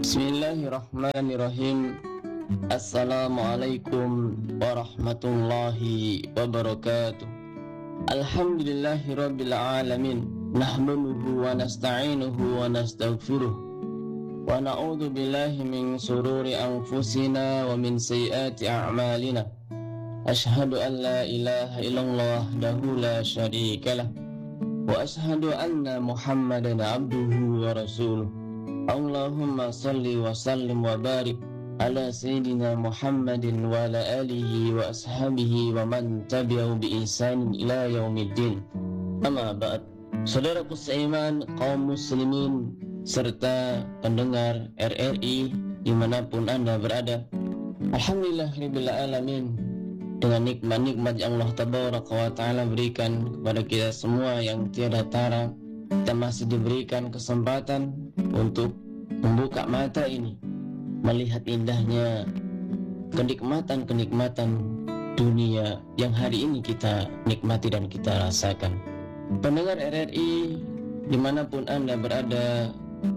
Bismillahirrahmanirrahim. Assalamualaikum warahmatullahi wabarakatuh. Alhamdulillahi rabbil alamin. Nahmaduhu wa nasta'inuhu wa nastaghfiruh. Wa na'udzu billahi min sururi anfusina wa min sayyiati a'malina. Ashhadu an la ilaha illallah wahdahu la syarika lah. Wa ashhadu anna Muhammadan abduhu wa rasuluh. Allahumma salli wa sallim wa barik ala sayyidina Muhammadin wa ala alihi wa ashabihi wa man tabi'ahu bi ihsanin ila yaumiddin. Amma ba'd. Saudaraku seiman, kaum muslimin serta pendengar RRI dimanapun Anda berada, alhamdulillahirabbil alamin, dengan nikmat-nikmat yang Allah tabaraka wa ta'ala berikan kepada kita semua yang tiada tara, kita masih diberikan kesempatan untuk membuka mata ini, melihat indahnya kenikmatan-kenikmatan dunia yang hari ini kita nikmati dan kita rasakan. Pendengar RRI dimanapun Anda berada,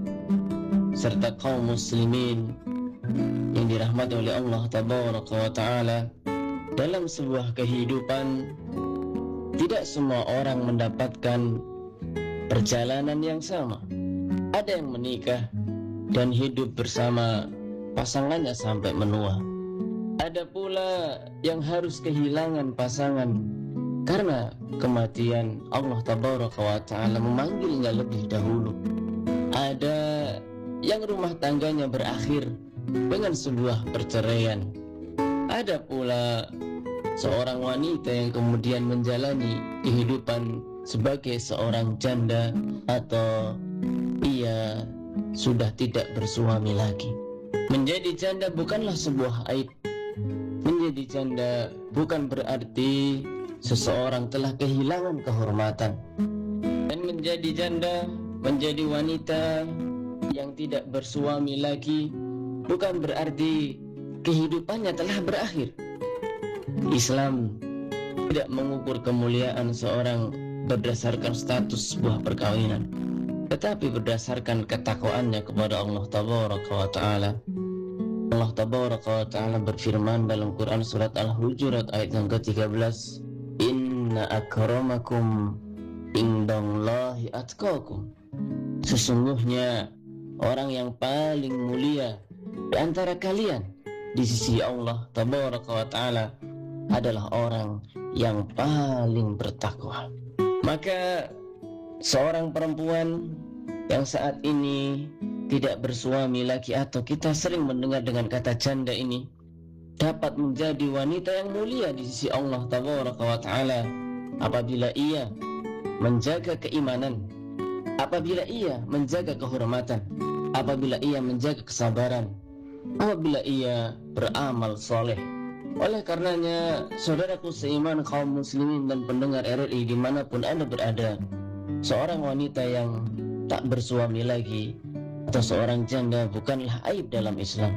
serta kaum muslimin yang dirahmati oleh Allah tabaraka wa ta'ala, dalam sebuah kehidupan tidak semua orang mendapatkan perjalanan yang sama. Ada yang menikah dan hidup bersama pasangannya sampai menua. Ada pula yang harus kehilangan pasangan karena kematian Allah tabaraka wa ta'ala memanggilnya lebih dahulu. Ada yang rumah tangganya berakhir dengan sebuah perceraian. Ada pula seorang wanita yang kemudian menjalani kehidupan sebagai seorang janda atau ia sudah tidak bersuami lagi. Menjadi janda bukanlah sebuah aib. Menjadi janda bukan berarti seseorang telah kehilangan kehormatan. Dan menjadi janda, menjadi wanita yang tidak bersuami lagi, bukan berarti kehidupannya telah berakhir. Islam tidak mengukur kemuliaan seorang berdasarkan status sebuah perkawinan, tetapi berdasarkan ketakwaannya kepada Allah tabaraka wa ta'ala. Allah tabaraka wa ta'ala berfirman dalam Quran surat Al-Hujurat ayat yang ke-13, Inna akramakum indallahi atqakum. Sesungguhnya orang yang paling mulia di antara kalian di sisi Allah tabaraka wa ta'ala adalah orang yang paling bertakwa. Maka seorang perempuan yang saat ini tidak bersuami lagi, atau kita sering mendengar dengan kata janda ini, dapat menjadi wanita yang mulia di sisi Allah tabaraka wa ta'ala apabila ia menjaga keimanan, apabila ia menjaga kehormatan, apabila ia menjaga kesabaran, apabila ia beramal soleh. Oleh karenanya, saudaraku seiman, kaum muslimin dan pendengar RRI dimanapun Anda berada, seorang wanita yang tak bersuami lagi atau seorang janda bukanlah aib dalam Islam.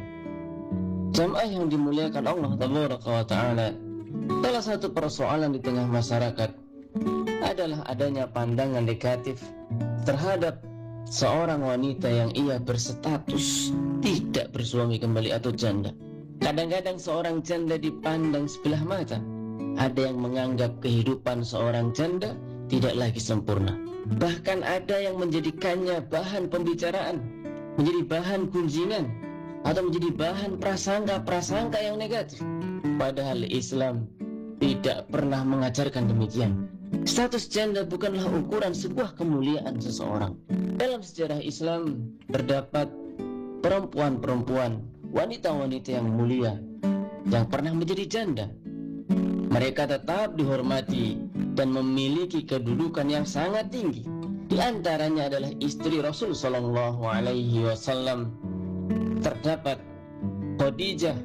Jamaah yang dimuliakan Allah tabaraka wa ta'ala, salah satu persoalan di tengah masyarakat adalah adanya pandangan negatif terhadap seorang wanita yang ia berstatus tidak bersuami kembali atau janda. Kadang-kadang seorang janda dipandang sebelah mata. Ada yang menganggap kehidupan seorang janda tidak lagi sempurna. Bahkan ada yang menjadikannya bahan pembicaraan, menjadi bahan gunjingan, atau menjadi bahan prasangka-prasangka yang negatif. Padahal Islam tidak pernah mengajarkan demikian. Status janda bukanlah ukuran sebuah kemuliaan seseorang. Dalam sejarah Islam terdapat perempuan-perempuan, wanita-wanita yang mulia yang pernah menjadi janda. Mereka tetap dihormati dan memiliki kedudukan yang sangat tinggi. Di antaranya adalah istri Rasul sallallahu alaihi wasallam. Terdapat Khadijah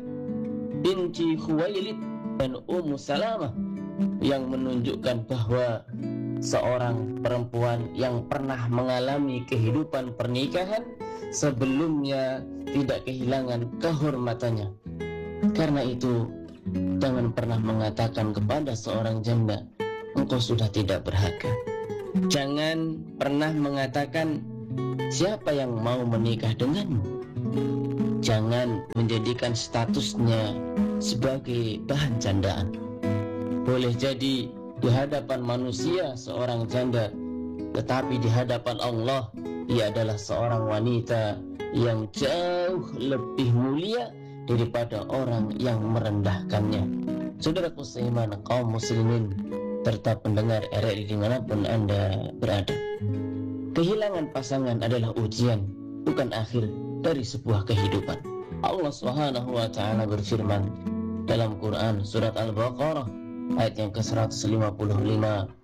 binti Khuwailid dan Ummu Salamah yang menunjukkan bahwa seorang perempuan yang pernah mengalami kehidupan pernikahan sebelumnya tidak kehilangan kehormatannya. Karena itu, jangan pernah mengatakan kepada seorang janda, engkau sudah tidak berharga. Jangan pernah mengatakan, siapa yang mau menikah denganmu? jangan menjadikan statusnya sebagai bahan candaan. Boleh jadi di hadapan manusia seorang janda, tetapi di hadapan Allah ia adalah seorang wanita yang jauh lebih mulia daripada orang yang merendahkannya. Saudaraku seiman, kaum muslimin serta pendengar RRI dimanapun Anda berada, kehilangan pasangan adalah ujian, bukan akhir dari sebuah kehidupan. Allah Subhanahu wa taala berfirman dalam Quran surat Al-Baqarah ayat yang ke-155,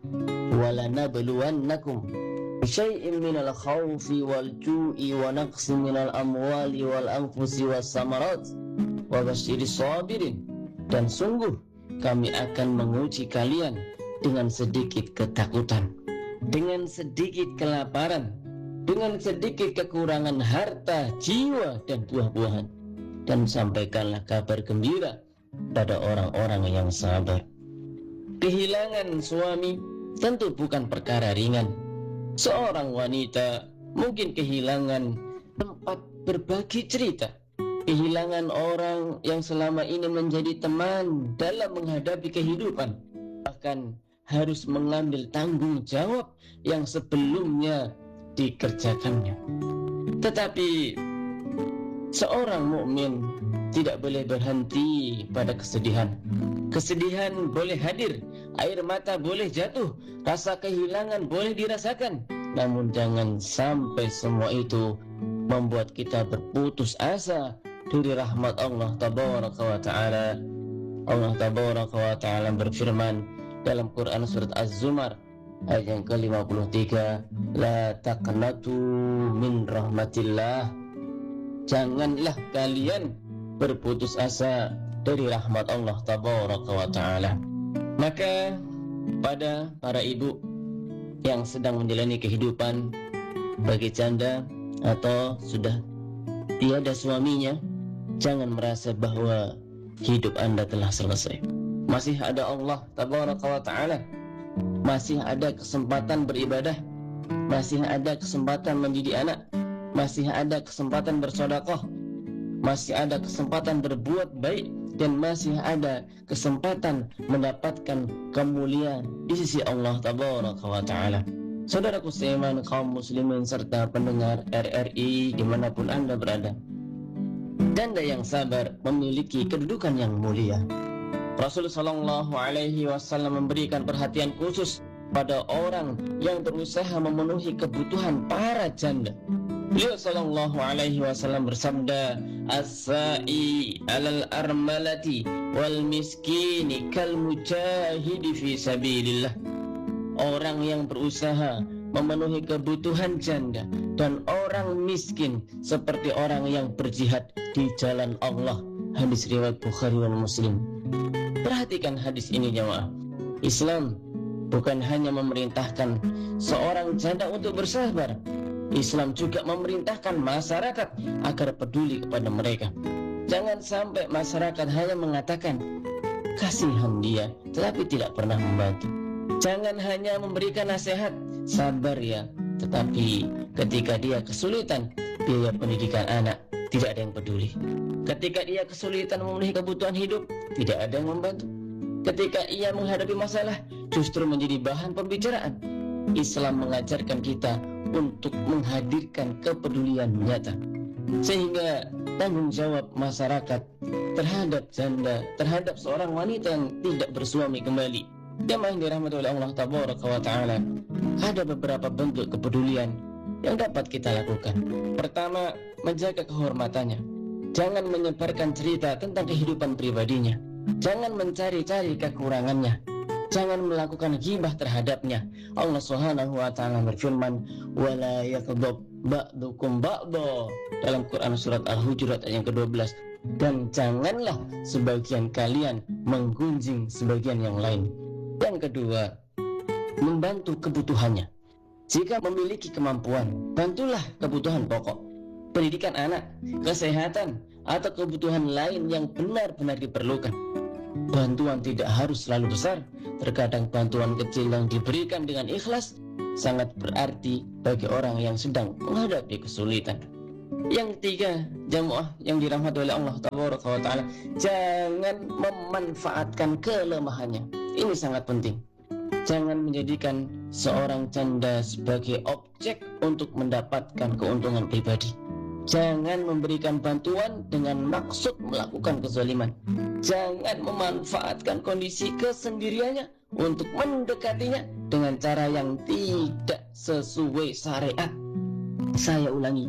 "Walanabluwannakum bisyai'in minal khawfi wal ju'i wa naqsin minal amwali wal anfusi was samarat wa basyiris sabirin." Dan sungguh kami akan menguji kalian dengan sedikit ketakutan, dengan sedikit kelaparan, dengan sedikit kekurangan harta, jiwa, dan buah-buahan. Dan sampaikanlah kabar gembira pada orang-orang yang sabar. Kehilangan suami tentu bukan perkara ringan. Seorang wanita mungkin kehilangan tempat berbagi cerita, kehilangan orang yang selama ini menjadi teman dalam menghadapi kehidupan, bahkan harus mengambil tanggung jawab yang sebelumnya dikerjakannya. Tetapi seorang mukmin tidak boleh berhenti pada kesedihan. Kesedihan boleh hadir, air mata boleh jatuh, rasa kehilangan boleh dirasakan, namun jangan sampai semua itu membuat kita berputus asa dari rahmat Allah Tabaraka wa Ta'ala. Allah Tabaraka wa Ta'ala berfirman dalam Quran surat Az-Zumar ayat yang ke-53, "La taqnatu min rahmatillah." Janganlah kalian berputus asa dari rahmat Allah Tabaraka wa Ta'ala. Maka pada para ibu yang sedang menjalani kehidupan bagi janda atau sudah tiada suaminya, jangan merasa bahwa hidup Anda telah selesai. Masih ada Allah Tabaraka wa Ta'ala, masih ada kesempatan beribadah, masih ada kesempatan mendidik anak, masih ada kesempatan bersedekah, masih ada kesempatan berbuat baik, dan masih ada kesempatan mendapatkan kemuliaan di sisi Allah Tabaraka wa Ta'ala. Saudaraku seiman, kaum muslimin serta pendengar RRI dimanapun Anda berada, janda yang sabar memiliki kedudukan yang mulia. Rasulullah Shallallahu Alaihi Wasallam memberikan perhatian khusus pada orang yang berusaha memenuhi kebutuhan para janda. Beliau Shallallahu Alaihi Wasallam bersabda, "As-sa'i alal armalati wal miskini kal mujahidi fi sabilillah." Orang yang berusaha memenuhi kebutuhan janda dan orang miskin seperti orang yang berjihad di jalan Allah. Hadis riwayat Bukhari dan Muslim. Perhatikan hadis ini jemaah. Islam bukan hanya memerintahkan seorang janda untuk bersabar, Islam juga memerintahkan masyarakat agar peduli kepada mereka. Jangan sampai masyarakat hanya mengatakan kasihan dia, tetapi tidak pernah membantu. Jangan hanya memberikan nasihat, sabar ya, tetapi ketika dia kesulitan biaya pendidikan anak, tidak ada yang peduli. Ketika ia kesulitan memenuhi kebutuhan hidup, tidak ada yang membantu. Ketika ia menghadapi masalah, justru menjadi bahan pembicaraan. Islam mengajarkan kita untuk menghadirkan kepedulian nyata, sehingga tanggung jawab masyarakat terhadap janda, terhadap seorang wanita yang tidak bersuami kembali, jemaah yang dirahmati oleh Allah Tabaraka wa Ta'ala, ada beberapa bentuk kepedulian yang dapat kita lakukan. Pertama, menjaga kehormatannya. Jangan menyebarkan cerita tentang kehidupan pribadinya. Jangan mencari-cari kekurangannya. Jangan melakukan ghibah terhadapnya. Allah Subhanahu wa Ta'ala berfirman, "Wala yaghdab ba'dukum ba'da" dalam Quran surat Al-Hujurat ayat yang ke-12. Dan janganlah sebagian kalian menggunjing sebagian yang lain. Yang kedua, membantu kebutuhannya. Jika memiliki kemampuan, bantulah kebutuhan pokok, pendidikan anak, kesehatan, atau kebutuhan lain yang benar-benar diperlukan. Bantuan tidak harus selalu besar. Terkadang bantuan kecil yang diberikan dengan ikhlas sangat berarti bagi orang yang sedang menghadapi kesulitan. Yang ketiga, jamaah yang dirahmati oleh Allah Tabaraka wa Ta'ala, jangan memanfaatkan kelemahannya. Ini sangat penting. Jangan menjadikan seorang janda sebagai objek untuk mendapatkan keuntungan pribadi. Jangan memberikan bantuan dengan maksud melakukan kezaliman. Jangan memanfaatkan kondisi kesendiriannya untuk mendekatinya dengan cara yang tidak sesuai syariat. Saya ulangi,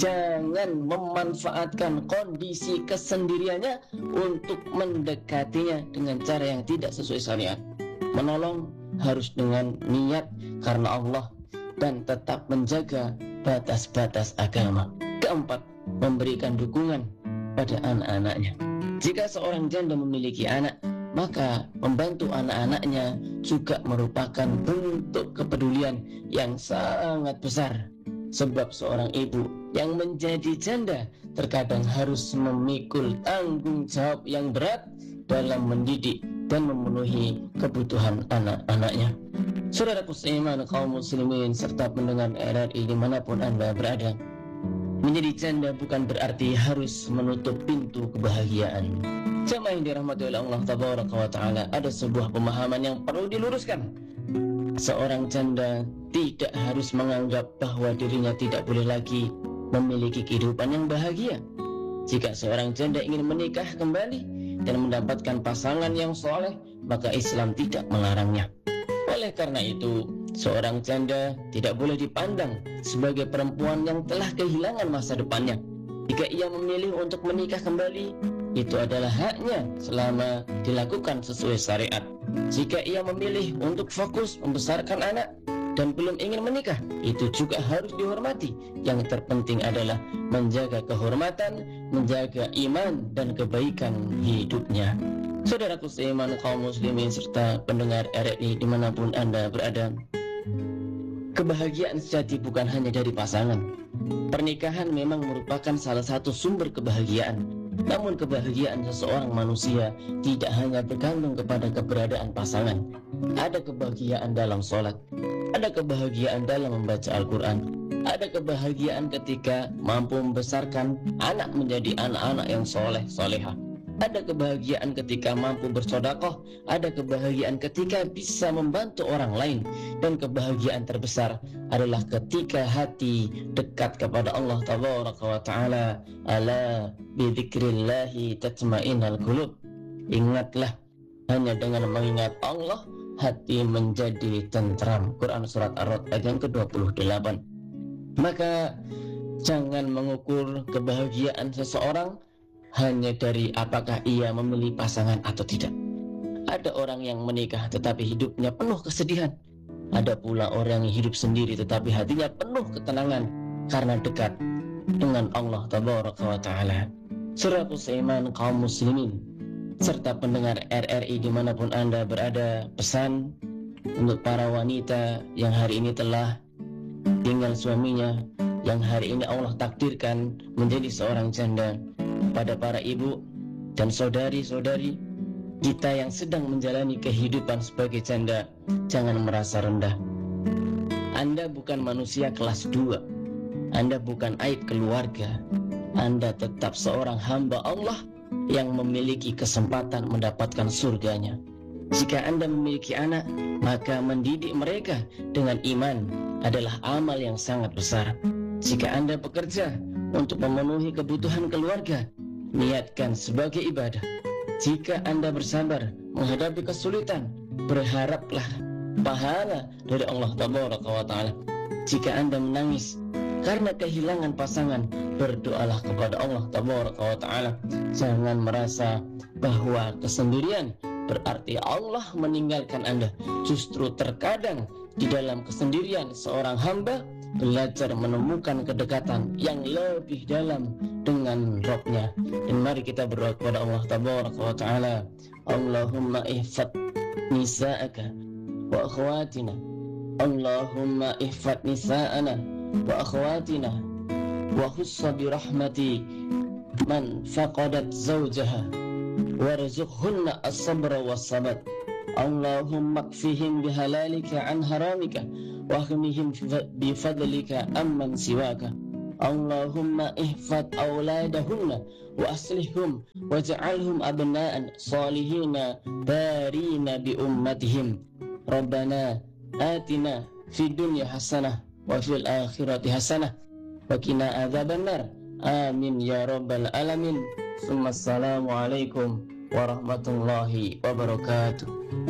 jangan memanfaatkan kondisi kesendiriannya untuk mendekatinya dengan cara yang tidak sesuai syariat. Menolong harus dengan niat karena Allah dan tetap menjaga batas-batas agama. Keempat, memberikan dukungan pada anak-anaknya. Jika seorang janda memiliki anak, maka membantu anak-anaknya juga merupakan bentuk kepedulian yang sangat besar. Sebab seorang ibu yang menjadi janda terkadang harus memikul tanggung jawab yang berat dalam mendidik dan memenuhi kebutuhan anak-anaknya. Saudaraku seiman, kaum muslimin serta pendengar RRI dimanapun Anda berada, menjadi janda bukan berarti harus menutup pintu kebahagiaan. Jamaah yang dirahmati oleh Allah Tabaraka wa Ta'ala, ada sebuah pemahaman yang perlu diluruskan. Seorang janda tidak harus menganggap bahwa dirinya tidak boleh lagi memiliki kehidupan yang bahagia. Jika seorang janda ingin menikah kembali dan mendapatkan pasangan yang soleh, maka Islam tidak melarangnya. Oleh karena itu, seorang janda tidak boleh dipandang sebagai perempuan yang telah kehilangan masa depannya. Jika ia memilih untuk menikah kembali, itu adalah haknya selama dilakukan sesuai syariat. Jika ia memilih untuk fokus membesarkan anak dan belum ingin menikah, itu juga harus dihormati. Yang terpenting adalah menjaga kehormatan, menjaga iman dan kebaikan hidupnya. Saudaraku seiman, kaum muslimin serta pendengar RRI dimanapun Anda berada, kebahagiaan sejati bukan hanya dari pasangan. Pernikahan memang merupakan salah satu sumber kebahagiaan. Namun kebahagiaan seseorang manusia tidak hanya bergantung kepada keberadaan pasangan. Ada kebahagiaan dalam sholat, ada kebahagiaan dalam membaca Al-Quran, ada kebahagiaan ketika mampu membesarkan anak menjadi anak-anak yang soleh, solehah. Ada kebahagiaan ketika mampu bersedekah, ada kebahagiaan ketika bisa membantu orang lain, dan kebahagiaan terbesar adalah ketika hati dekat kepada Allah Tabaraka wa Ta'ala. Ala bidzikrillahi tatma'innul qulub. Ingatlah, hanya dengan mengingat Allah hati menjadi tentram. Quran surat Ar-Ra'd ayat yang ke-28. Maka jangan mengukur kebahagiaan seseorang hanya dari apakah ia memilih pasangan atau tidak. Ada orang yang menikah tetapi hidupnya penuh kesedihan. Ada pula orang yang hidup sendiri tetapi hatinya penuh ketenangan karena dekat dengan Allah Tabaraka wa Ta'ala. Saudaraku seiman, kaum muslimin serta pendengar RRI dimanapun Anda berada, pesan untuk para wanita yang hari ini telah tinggal suaminya, yang hari ini Allah takdirkan menjadi seorang janda. Pada para ibu dan saudari-saudari kita yang sedang menjalani kehidupan sebagai janda, jangan merasa rendah. Anda bukan manusia kelas 2. Anda bukan aib keluarga. Anda tetap seorang hamba Allah yang memiliki kesempatan mendapatkan surganya. Jika Anda memiliki anak, maka mendidik mereka dengan iman adalah amal yang sangat besar. Jika Anda bekerja untuk memenuhi kebutuhan keluarga, niatkan sebagai ibadah. Jika Anda bersabar menghadapi kesulitan, berharaplah pahala dari Allah Tabaraka wa Ta'ala. Jika Anda menangis karena kehilangan pasangan, berdoalah kepada Allah Tabaraka wa Ta'ala. Jangan merasa bahwa kesendirian berarti Allah meninggalkan Anda. Justru terkadang di dalam kesendirian seorang hamba belajar menemukan kedekatan yang lebih dalam dengan Rabb-Nya. Dan mari kita berdoa kepada Allah Tabaraka wa Ta'ala. Allahumma ihfad nisa'aka wa akhwatina. Allahumma ihfad nisa'ana wa akhwatina wa khussa bi rahmati man faqadat zawjaha warzuqhunna as-sabra was-sabat. Allahumma kfihim bihalalika an haramika wa aghmihim bifadlika amman siwaka. Allahumma ihfad auladahunna wa aslihhum waj'alhum abna'an salihina barina bi ummatihim. Rabbana atina fid dunya hasanah wa fil akhirati hasanah wa qina adzabannar. Amin ya rabbal alamin. Assalamualaikum warahmatullahi wabarakatuh.